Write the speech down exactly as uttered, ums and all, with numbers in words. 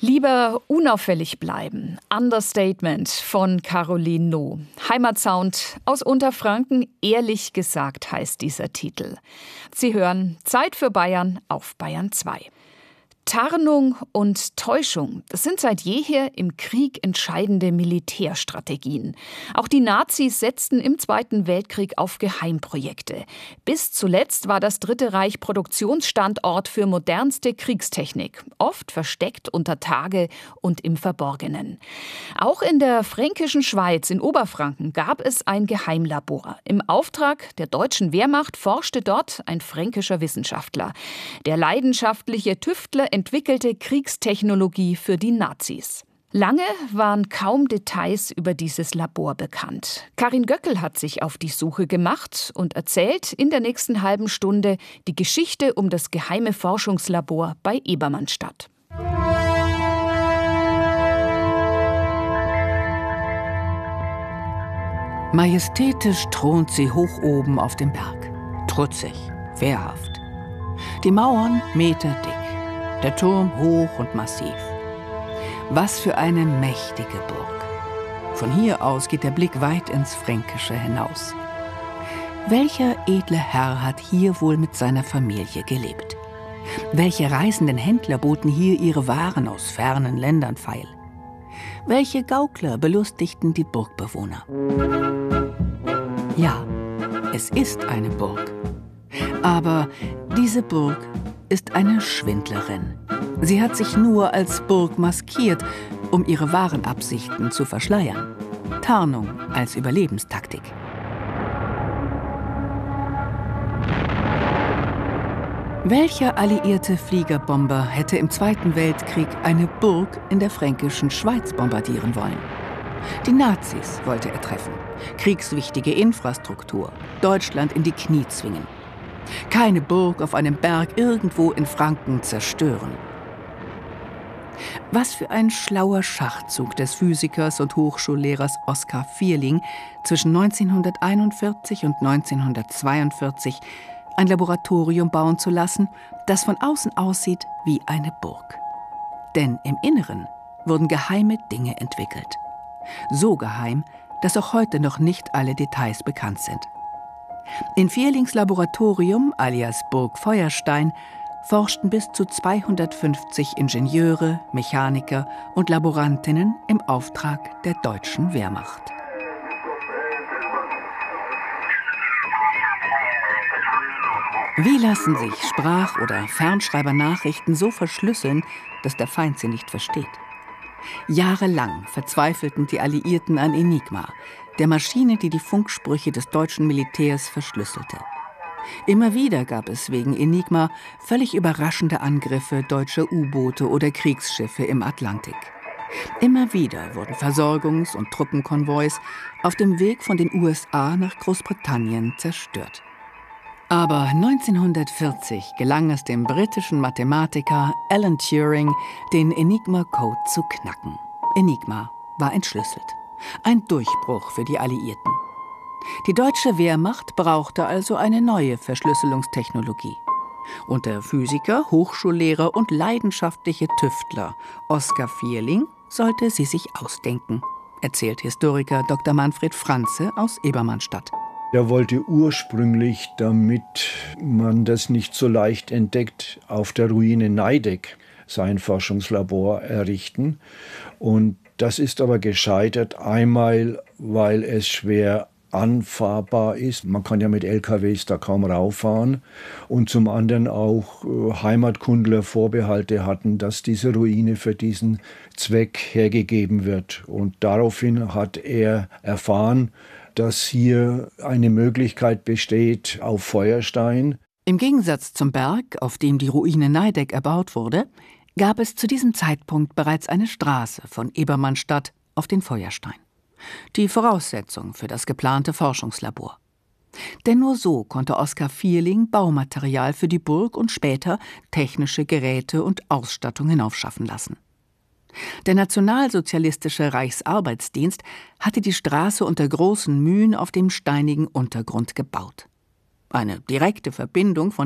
Lieber unauffällig bleiben. Understatement von Caroline Noh. Heimatsound aus Unterfranken, ehrlich gesagt heißt dieser Titel. Sie hören Zeit für Bayern auf Bayern zwei. Tarnung und Täuschung, das sind seit jeher im Krieg entscheidende Militärstrategien. Auch die Nazis setzten im Zweiten Weltkrieg auf Geheimprojekte. Bis zuletzt war das Dritte Reich Produktionsstandort für modernste Kriegstechnik, oft versteckt unter Tage und im Verborgenen. Auch in der fränkischen Schweiz in Oberfranken gab es ein Geheimlabor. Im Auftrag der deutschen Wehrmacht forschte dort ein fränkischer Wissenschaftler. Der leidenschaftliche Tüftler entwickelte Kriegstechnologie für die Nazis. Lange waren kaum Details über dieses Labor bekannt. Karin Göckel hat sich auf die Suche gemacht und erzählt in der nächsten halben Stunde die Geschichte um das geheime Forschungslabor bei Ebermannstadt. Majestätisch thront sie hoch oben auf dem Berg. Trutzig, wehrhaft. Die Mauern meterdick. Der Turm hoch und massiv. Was für eine mächtige Burg. Von hier aus geht der Blick weit ins Fränkische hinaus. Welcher edle Herr hat hier wohl mit seiner Familie gelebt? Welche reisenden Händler boten hier ihre Waren aus fernen Ländern feil? Welche Gaukler belustigten die Burgbewohner? Ja, es ist eine Burg. Aber diese Burg ist eine Schwindlerin. Sie hat sich nur als Burg maskiert, um ihre wahren Absichten zu verschleiern. Tarnung als Überlebenstaktik. Welcher alliierte Fliegerbomber hätte im Zweiten Weltkrieg eine Burg in der fränkischen Schweiz bombardieren wollen? Die Nazis wollte er treffen. Kriegswichtige Infrastruktur. Deutschland in die Knie zwingen. Keine Burg auf einem Berg irgendwo in Franken zerstören. Was für ein schlauer Schachzug des Physikers und Hochschullehrers Oskar Vierling, zwischen neunzehnhunderteinundvierzig und neunzehnhundertzweiundvierzig ein Laboratorium bauen zu lassen, das von außen aussieht wie eine Burg. Denn im Inneren wurden geheime Dinge entwickelt. So geheim, dass auch heute noch nicht alle Details bekannt sind. In Vierlings Laboratorium, alias Burg Feuerstein, forschten bis zu zweihundertfünfzig Ingenieure, Mechaniker und Laborantinnen im Auftrag der deutschen Wehrmacht. Wie lassen sich Sprach- oder Fernschreibernachrichten so verschlüsseln, dass der Feind sie nicht versteht? Jahrelang verzweifelten die Alliierten an Enigma, der Maschine, die die Funksprüche des deutschen Militärs verschlüsselte. Immer wieder gab es wegen Enigma völlig überraschende Angriffe deutscher U-Boote oder Kriegsschiffe im Atlantik. Immer wieder wurden Versorgungs- und Truppenkonvois auf dem Weg von den U S A nach Großbritannien zerstört. Aber neunzehnhundertvierzig gelang es dem britischen Mathematiker Alan Turing, den Enigma-Code zu knacken. Enigma war entschlüsselt. Ein Durchbruch für die Alliierten. Die deutsche Wehrmacht brauchte also eine neue Verschlüsselungstechnologie. Und der Physiker, Hochschullehrer und leidenschaftliche Tüftler Oskar Vierling sollte sie sich ausdenken, erzählt Historiker Doktor Manfred Franze aus Ebermannstadt. Er wollte ursprünglich, damit man das nicht so leicht entdeckt, auf der Ruine Neideck sein Forschungslabor errichten. Und das ist aber gescheitert, einmal, weil es schwer anfahrbar ist. Man kann ja mit L K Ws da kaum rauffahren. Und zum anderen auch äh, Heimatkundler Vorbehalte hatten, dass diese Ruine für diesen Zweck hergegeben wird. Und daraufhin hat er erfahren, dass hier eine Möglichkeit besteht auf Feuerstein. Im Gegensatz zum Berg, auf dem die Ruine Neideck erbaut wurde, gab es zu diesem Zeitpunkt bereits eine Straße von Ebermannstadt auf den Feuerstein. Die Voraussetzung für das geplante Forschungslabor. Denn nur so konnte Oskar Vierling Baumaterial für die Burg und später technische Geräte und Ausstattung hinaufschaffen lassen. Der nationalsozialistische Reichsarbeitsdienst hatte die Straße unter großen Mühen auf dem steinigen Untergrund gebaut. Eine direkte Verbindung von